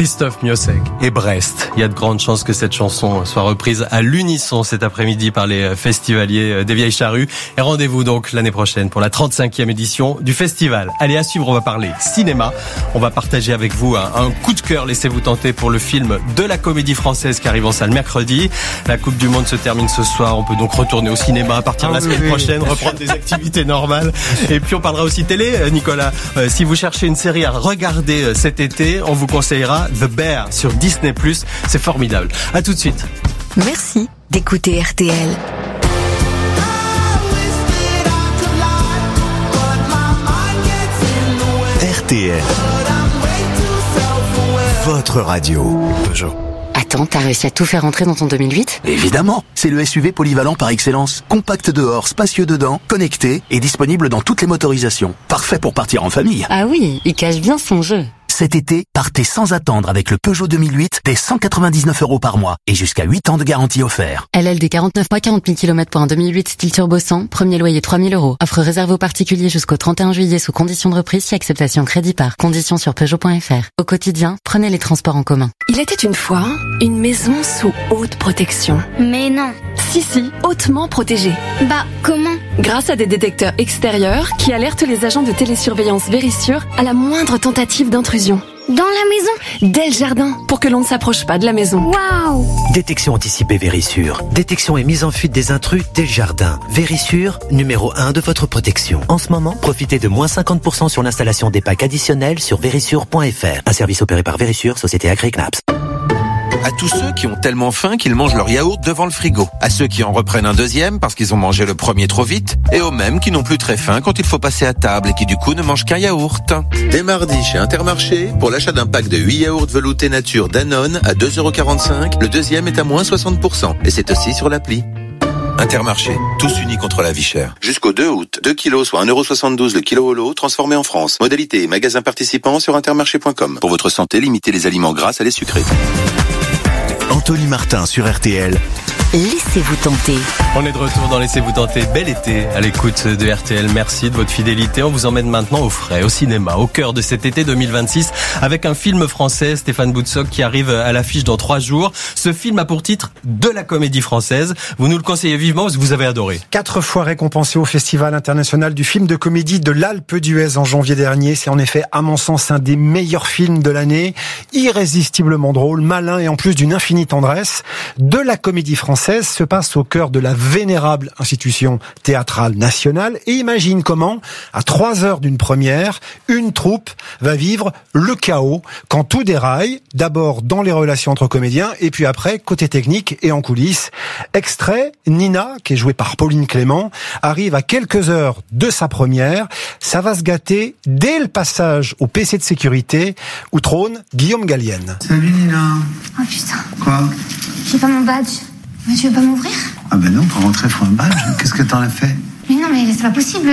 Christophe Miossec et Brest. Il y a de grandes chances que cette chanson soit reprise à l'unisson cet après-midi par les festivaliers des Vieilles Charrues. Et rendez-vous donc l'année prochaine pour la 35e édition du festival. Allez, à suivre, on va parler cinéma. On va partager avec vous un coup de cœur, laissez-vous tenter, pour le film de la Comédie Française qui arrive en salle mercredi. La Coupe du Monde se termine ce soir. On peut donc retourner au cinéma à partir de la semaine prochaine, reprendre des activités normales. Et puis on parlera aussi télé, Nicolas. Si vous cherchez une série à regarder cet été, on vous conseillera The Bear sur Disney+. C'est formidable. À tout de suite. Merci d'écouter RTL. RTL. Votre radio. Peugeot. Attends, t'as réussi à tout faire entrer dans ton 2008 ? Évidemment, c'est le SUV polyvalent par excellence. Compact dehors, spacieux dedans, connecté et disponible dans toutes les motorisations. Parfait pour partir en famille. Ah oui, il cache bien son jeu. Cet été, partez sans attendre avec le Peugeot 2008 dès 199 € par mois et jusqu'à 8 ans de garantie offert. LLD 49 mois, 40 000 km pour un 2008 style turbo 100, premier loyer 3 000 €. Offre réservée aux particuliers jusqu'au 31 juillet sous condition de reprise si acceptation crédit par. Conditions sur Peugeot.fr. Au quotidien, prenez les transports en commun. Il était une fois une maison sous haute protection. Mais non. Si, hautement protégée. Bah, comment ? Grâce à des détecteurs extérieurs qui alertent les agents de télésurveillance Vérissure à la moindre tentative d'intrusion. Dans la maison ? Dès le jardin, pour que l'on ne s'approche pas de la maison. Waouh ! Détection anticipée Vérissure. Détection et mise en fuite des intrus dès le jardin. Vérissure, numéro 1 de votre protection. En ce moment, profitez de moins 50% sur l'installation des packs additionnels sur Vérissure.fr. Un service opéré par Vérissure, société Agri-Knaps. À tous ceux qui ont tellement faim qu'ils mangent leur yaourt devant le frigo. À ceux qui en reprennent un deuxième parce qu'ils ont mangé le premier trop vite. Et aux mêmes qui n'ont plus très faim quand il faut passer à table et qui du coup ne mangent qu'un yaourt. Dès mardi chez Intermarché, pour l'achat d'un pack de 8 yaourts veloutés nature Danone à 2,45 €, le deuxième est à moins 60%. Et c'est aussi sur l'appli. Intermarché, tous unis contre la vie chère. Jusqu'au 2 août, 2 kilos soit 1,72 € le kilo au lot, transformé en France. Modalité et magasins participants sur intermarché.com. Pour votre santé, limitez les aliments gras à les sucrés. Anthony Martin sur RTL. Laissez-vous tenter. On est de retour dans Laissez-vous tenter. Bel été à l'écoute de RTL. Merci de votre fidélité. On vous emmène maintenant au frais, au cinéma, au cœur de cet été 2026, avec un film français, Stéphane Boutsock, qui arrive à l'affiche dans 3 jours. Ce film a pour titre De la Comédie Française. Vous nous le conseillez vivement parce que vous avez adoré. 4 fois récompensé au Festival international du film de comédie de l'Alpe d'Huez en janvier dernier. C'est en effet, à mon sens, un des meilleurs films de l'année. Irrésistiblement drôle, malin et en plus d'une infinie tendresse. De la Comédie Française se passe au cœur de la vénérable institution théâtrale nationale et imagine comment, à 3 heures d'une première, une troupe va vivre le chaos quand tout déraille, d'abord dans les relations entre comédiens et puis après côté technique et en coulisses. Extrait, Nina, qui est jouée par Pauline Clément, arrive à quelques heures de sa première. Ça va se gâter dès le passage au PC de sécurité où trône Guillaume Gallienne. Salut Nina. Oh putain. Quoi ? J'ai pas mon badge. Mais tu veux pas m'ouvrir ? Ah ben non, pour rentrer, faut un badge. Qu'est-ce que t'en as fait ? Mais non, mais c'est pas possible.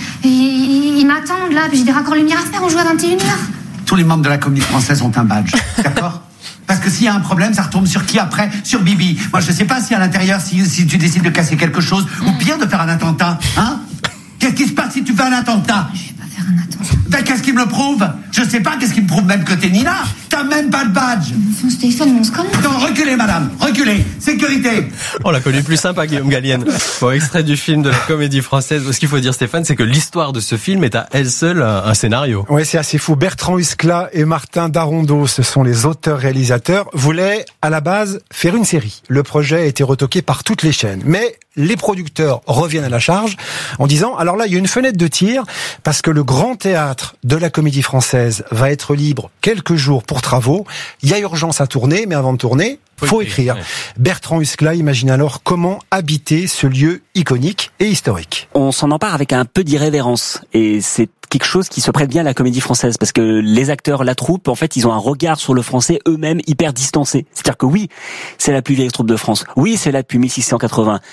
Ils m'attendent là, puis j'ai des raccords lumière à faire, on joue à 21h. Tous les membres de la Comédie Française ont un badge, d'accord ? Parce que s'il y a un problème, ça retombe sur qui après ? Sur Bibi. Moi, je sais pas si à l'intérieur, si tu décides de casser quelque chose, ou pire, de faire un attentat, hein ? Qu'est-ce qui se passe si tu fais un attentat ? Je vais pas faire un attentat. Ben, qu'est-ce qui me le prouve ? Je sais pas, qu'est-ce qui me prouve même que t'es Nina ? T'as même pas de badge. On se téléphone, mais on se connaît. Non, reculez, madame, reculez. Sécurité. On l'a connu plus sympa, Guillaume Gallienne. Bon, extrait du film de la Comédie Française. Ce qu'il faut dire, Stéphane, c'est que l'histoire de ce film est à elle seule un scénario. Ouais, c'est assez fou. Bertrand Huskla et Martin Darondeau, ce sont les auteurs-réalisateurs, voulaient à la base faire une série. Le projet a été retoqué par toutes les chaînes. Mais les producteurs reviennent à la charge en disant, alors là, il y a une fenêtre de tir parce que le grand théâtre de la Comédie Française va être libre quelques jours pour travaux. Il y a urgence à tourner, mais avant de tourner, faut écrire. Ouais. Bertrand Huskla imagine alors comment habiter ce lieu iconique et historique. On s'en empare avec un peu d'irrévérence et c'est quelque chose qui se prête bien à la Comédie Française parce que les acteurs, la troupe, en fait, ils ont un regard sur le français eux-mêmes hyper distancé. C'est-à-dire que oui, c'est la plus vieille troupe de France. Oui, c'est là depuis 1680.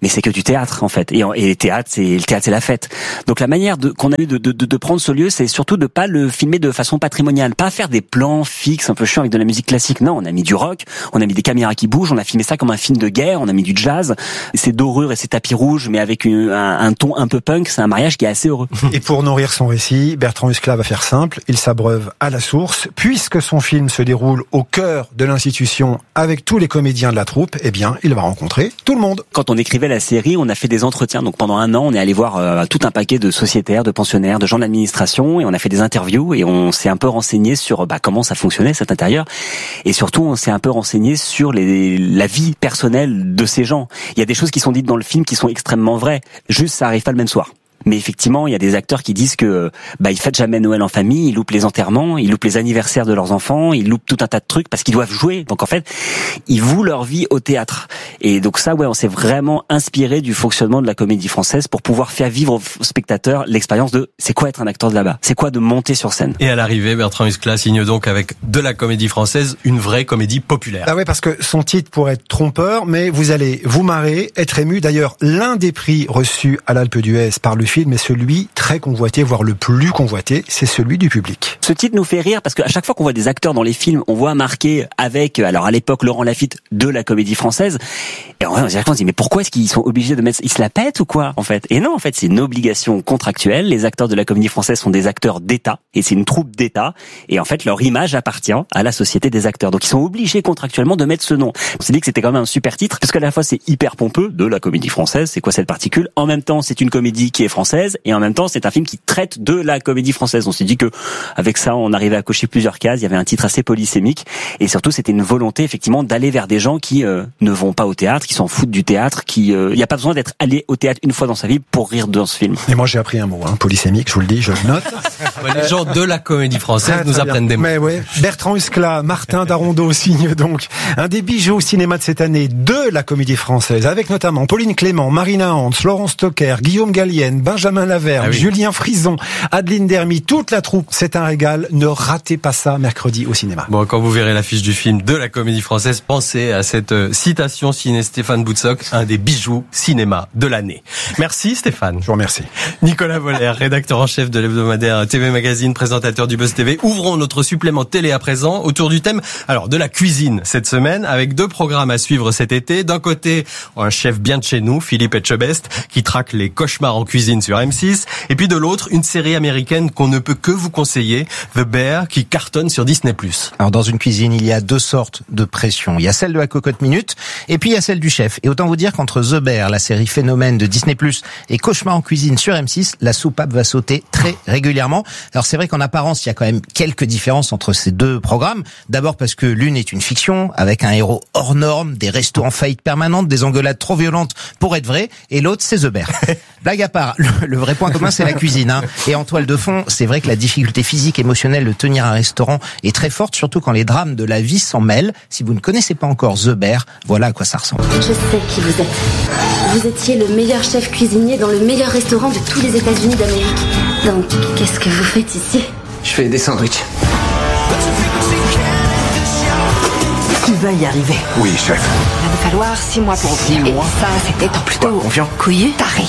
mais c'est que du théâtre en fait. Et le théâtre, c'est la fête. Donc la manière qu'on a eu de prendre ce lieu, c'est surtout de pas le filmer de façon patrimoniale, pas faire des plans fixes un peu chiants avec de la musique classique. Non, on a mis du rock, on a mis des caméras qui bougent, on a filmé ça comme un film de guerre, on a mis du jazz, ces dorures et ces tapis rouges, mais avec un ton un peu punk. C'est un mariage qui est assez heureux. Et pour nourrir son récit, Bertrand Huskla va faire simple. Il s'abreuve à la source. Puisque son film se déroule au cœur de l'institution avec tous les comédiens de la troupe, eh bien, il va rencontrer tout le monde. Quand on écrivait la série, on a fait des entretiens. Donc pendant un an, on est allé voir tout un paquet de sociétaires, de pensionnaires, de gens de l'administration, et on a fait des interviews et on s'est un peu renseigné sur comment ça fonctionnait cet intérieur, et surtout on s'est un peu renseigné sur la vie personnelle de ces gens. Il y a des choses qui sont dites dans le film qui sont extrêmement vraies. Juste, ça arrive pas le même soir. Mais effectivement, il y a des acteurs qui disent que ils fêtent jamais Noël en famille, ils loupent les enterrements, ils loupent les anniversaires de leurs enfants, ils loupent tout un tas de trucs parce qu'ils doivent jouer. Donc en fait, ils vouent leur vie au théâtre. Et donc ça, on s'est vraiment inspiré du fonctionnement de la Comédie Française pour pouvoir faire vivre aux spectateurs l'expérience de c'est quoi être un acteur de là-bas, c'est quoi de monter sur scène. Et à l'arrivée, Bertrand Huskla signe donc avec de la Comédie Française une vraie comédie populaire. Ah ouais, parce que son titre pourrait être trompeur, mais vous allez vous marrer, être ému. D'ailleurs, l'un des prix reçus à l'Alpe d'Huez par le film est celui très convoité, voire le plus convoité, c'est celui du public. Ce titre nous fait rire parce qu'à chaque fois qu'on voit des acteurs dans les films, on voit marqué avec, alors à l'époque, Laurent Lafitte de la Comédie Française. Et en vrai, on se dit, mais pourquoi est-ce qu'ils sont obligés de mettre, ils se la pètent ou quoi, en fait? Et non, en fait, c'est une obligation contractuelle. Les acteurs de la Comédie Française sont des acteurs d'État et c'est une troupe d'État. Et en fait, leur image appartient à la Société des acteurs. Donc, ils sont obligés contractuellement de mettre ce nom. On s'est dit que c'était quand même un super titre parce qu'à la fois, c'est hyper pompeux de la Comédie Française. C'est quoi cette particule? En même temps, c'est une comédie qui est française. Et en même temps, c'est un film qui traite de la Comédie Française. On s'est dit que avec ça, on arrivait à cocher plusieurs cases. Il y avait un titre assez polysémique. Et surtout, c'était une volonté, effectivement, d'aller vers des gens qui ne vont pas au théâtre, qui s'en foutent du théâtre, il n'y a pas besoin d'être allé au théâtre une fois dans sa vie pour rire dans ce film. Et moi, j'ai appris un mot, polysémique, je vous le dis, je le note. Les gens de la Comédie Française nous apprennent des mots. Mais ouais, Bertrand Huskla, Martin Darondeau signe donc un des bijoux au cinéma de cette année de la Comédie Française, avec notamment Pauline Clément, Marina Hans, Laurence Stocker, Guillaume Gallienne, Benjamin Lavergne, Julien Frison, Adeline Dermy, toute la troupe. C'est un régal. Ne ratez pas ça mercredi au cinéma. Bon, quand vous verrez l'affiche du film de la Comédie Française, pensez à cette citation signée Stéphane Boutsock, un des bijoux cinéma de l'année. Merci Stéphane. Je vous remercie. Nicolas Voller, rédacteur en chef de l'hebdomadaire TV Magazine, présentateur du Buzz TV. Ouvrons notre supplément télé à présent autour du thème de la cuisine cette semaine, avec 2 programmes à suivre cet été. D'un côté, un chef bien de chez nous, Philippe Etchebest, qui traque les cauchemars en cuisine sur M6. Et puis de l'autre, une série américaine qu'on ne peut que vous conseiller, The Bear, qui cartonne sur Disney+. Alors dans une cuisine, il y a 2 sortes de pression. Il y a celle de la cocotte minute et puis il y a celle du chef. Et autant vous dire qu'entre The Bear, la série phénomène de Disney+, et Cauchemar en cuisine sur M6, la soupape va sauter très régulièrement. Alors c'est vrai qu'en apparence, il y a quand même quelques différences entre ces 2 programmes. D'abord parce que l'une est une fiction, avec un héros hors norme, des restos en faillite permanente, des engueulades trop violentes pour être vraies, et l'autre c'est The Bear. Blague à part, le vrai point commun c'est la cuisine. Et en toile de fond, c'est vrai que la difficulté physique, émotionnelle de tenir un restaurant est très forte, surtout quand les drames de la vie s'en mêlent. Si vous ne connaissez pas encore The Bear, voilà à quoi ça ressemble. Je sais qui vous êtes. Vous étiez le meilleur chef cuisinier dans le meilleur restaurant de tous les États-Unis d'Amérique. Donc, qu'est-ce que vous faites ici? Je fais des sandwichs. Tu vas y arriver. Oui, chef. Il va falloir 6 mois pour ouvrir. 6 mois. Et ça, c'est étant plutôt confiant. couillu, taré.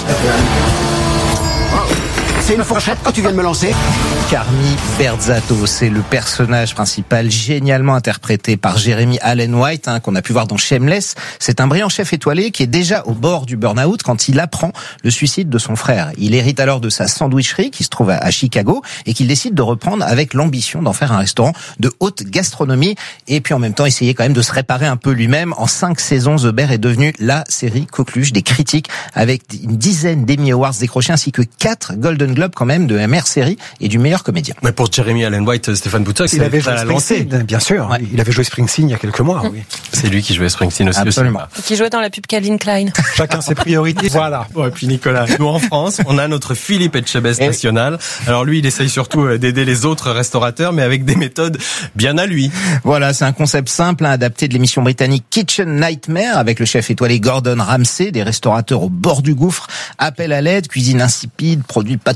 C'est une fourchette que tu viens de me lancer. Carmi Berzato, c'est le personnage principal génialement interprété par Jeremy Allen White, qu'on a pu voir dans Shameless. C'est un brillant chef étoilé qui est déjà au bord du burn-out quand il apprend le suicide de son frère. Il hérite alors de sa sandwicherie qui se trouve à Chicago et qu'il décide de reprendre avec l'ambition d'en faire un restaurant de haute gastronomie et puis en même temps essayer quand même de se réparer un peu lui-même. En 5 saisons, The Bear est devenu la série coqueluche des critiques avec une dizaine d'Emmy Awards décrochés ainsi que 4 Golden Globe quand même de la meilleure série et du meilleur comédien. Mais pour Jeremy Allen White, Stéphane Boutsock, il avait joué Springsteen, bien sûr. Ouais. Il avait joué Springsteen il y a quelques mois. Oui. C'est lui qui jouait Springsteen aussi. Absolument. Et qui jouait dans la pub Calvin Klein. Chacun ses priorités. Voilà. Bon, et puis Nicolas, nous en France, on a notre Philippe Etchebest national. Alors lui, il essaye surtout d'aider les autres restaurateurs, mais avec des méthodes bien à lui. Voilà, c'est un concept simple, adapté de l'émission britannique Kitchen Nightmare, avec le chef étoilé Gordon Ramsay, des restaurateurs au bord du gouffre, appel à l'aide, cuisine insipide, produits pas toujours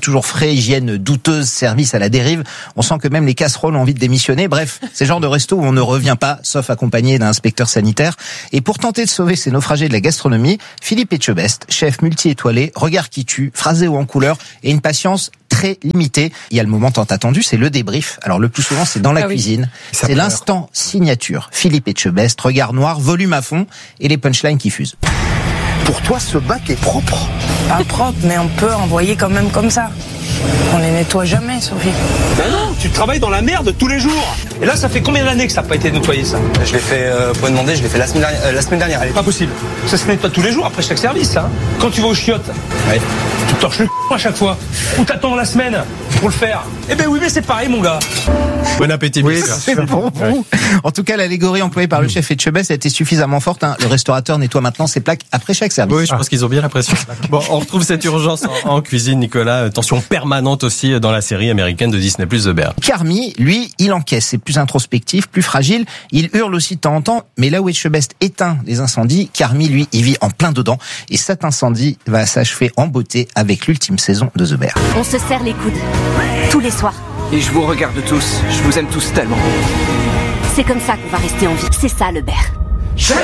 toujours frais, hygiène douteuse, service à la dérive. On sent que même les casseroles ont envie de démissionner. Bref, c'est le genre de resto où on ne revient pas, sauf accompagné d'un inspecteur sanitaire. Et pour tenter de sauver ces naufragés de la gastronomie, Philippe Etchebest, chef multi-étoilé, regard qui tue, phrasé ou en couleur, et une patience très limitée. Il y a le moment tant attendu, c'est le débrief. Alors le plus souvent, c'est dans la cuisine. C'est l'instant signature. Philippe Etchebest, regard noir, volume à fond, et les punchlines qui fusent. Pour toi, ce bac est propre? Pas propre, mais on peut envoyer quand même comme ça. On les nettoie jamais, Sophie. Ben non, tu travailles dans la merde tous les jours. Et là, ça fait combien d'années que ça n'a pas été nettoyé, ça? Je l'ai fait, vous pouvez demander, je l'ai fait la semaine dernière. Pas possible. Ça se nettoie tous les jours après chaque service, ça. Quand tu vas aux chiottes, tu te torches le à chaque fois. Ou t'attends la semaine pour le faire. Eh ben oui, mais c'est pareil, mon gars. Bon appétit, oui, c'est bon. En tout cas, l'allégorie employée par le chef Etchebest a été suffisamment forte. Le restaurateur nettoie maintenant ses plaques après chaque service. Oui, je pense qu'ils ont bien l'impression. Bon, on retrouve cette urgence en cuisine, Nicolas. Tension permanente aussi dans la série américaine de Disney+, The Bear. Carmy, lui, il encaisse. C'est plus introspectif, plus fragile. Il hurle aussi de temps en temps. Mais là où Etchebest éteint les incendies, Carmy, lui, il vit en plein dedans. Et cet incendie va s'achever en beauté avec l'ultime saison de The Bear. On se serre les coudes. Tous les soirs. Et je vous regarde tous. Je vous aime tous tellement. C'est comme ça qu'on va rester en vie. C'est ça, le Bear. Chef!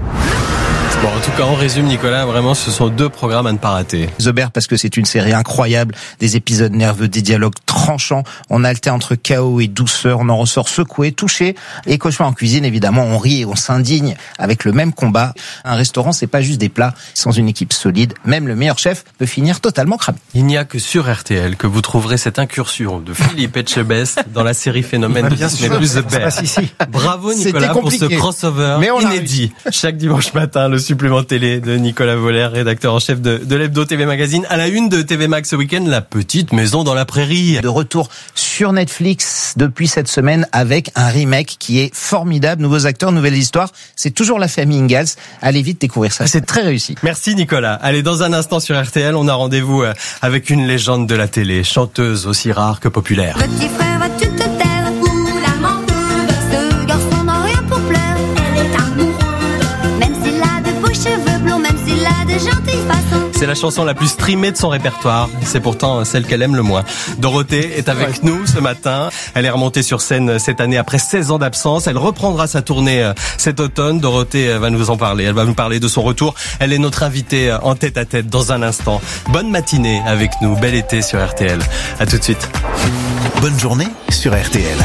Bon, en tout cas, on résume, Nicolas, vraiment, ce sont 2 programmes à ne pas rater. The Bear, parce que c'est une série incroyable, des épisodes nerveux, des dialogues tranchants, on alterne entre chaos et douceur, on en ressort secoué, touché, et Cauchemar en cuisine, évidemment, on rit et on s'indigne avec le même combat. Un restaurant, c'est pas juste des plats, sans une équipe solide, même le meilleur chef peut finir totalement cramé. Il n'y a que sur RTL que vous trouverez cette incursion de Philippe Etchebest dans la série phénomène de Disney+, The Bear. Bravo, Nicolas, pour ce crossover inédit. Chaque dimanche matin, le supplément télé de Nicolas Voller, rédacteur en chef de l'Hebdo TV Magazine. À la une de TV Mag ce week-end, La petite maison dans la prairie. De retour sur Netflix depuis cette semaine avec un remake qui est formidable. Nouveaux acteurs, nouvelles histoires. C'est toujours la famille Ingalls. Allez vite découvrir ça. C'est très réussi. Merci Nicolas. Allez, dans un instant sur RTL, on a rendez-vous avec une légende de la télé, chanteuse aussi rare que populaire. Petit frère, vas-tu te taire ou la menteuse? Ce garçon n'a rien pour plaire, elle est amoureuse. Même s'il a de beaux cheveux blonds, même s'il a de gentilles façons. C'est la chanson la plus streamée de son répertoire. C'est pourtant celle qu'elle aime le moins. Dorothée est avec nous ce matin. Elle est remontée sur scène cette année après 16 ans d'absence. Elle reprendra sa tournée cet automne. Dorothée va nous en parler. Elle va nous parler de son retour. Elle est notre invitée en tête-à-tête dans un instant. Bonne matinée avec nous. Bel été sur RTL. À tout de suite. Bonne journée sur RTL.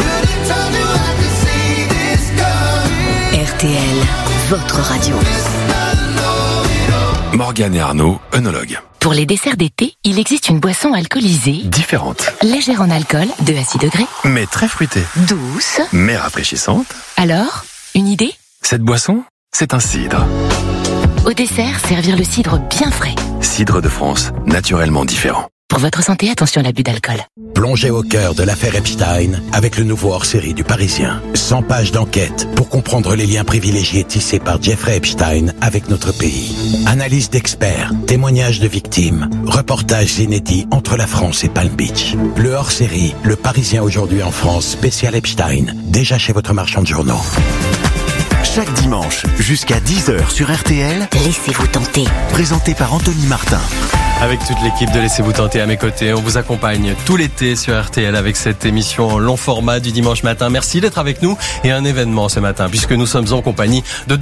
RTL, votre radio. Morgane et Arnaud, œnologues. Pour les desserts d'été, il existe une boisson alcoolisée, Différente, légère en alcool, de à 6 degrés, mais très fruitée, douce, mais rafraîchissante. Alors, une idée? Cette boisson, c'est un cidre. Au dessert, servir le cidre bien frais. Cidre de France, naturellement différent. Pour votre santé, attention à l'abus d'alcool. Plongez au cœur de l'affaire Epstein avec le nouveau hors-série du Parisien. 100 pages d'enquête pour comprendre les liens privilégiés tissés par Jeffrey Epstein avec notre pays. Analyse d'experts, témoignages de victimes, reportages inédits entre la France et Palm Beach. Le hors-série, Le Parisien aujourd'hui en France, spécial Epstein, déjà chez votre marchand de journaux. Chaque dimanche, jusqu'à 10h sur RTL, Laissez-vous tenter. Présenté par Anthony Martin. Avec toute l'équipe de Laissez-vous tenter à mes côtés, on vous accompagne tout l'été sur RTL avec cette émission long format du dimanche matin. Merci d'être avec nous et un événement ce matin puisque nous sommes en compagnie de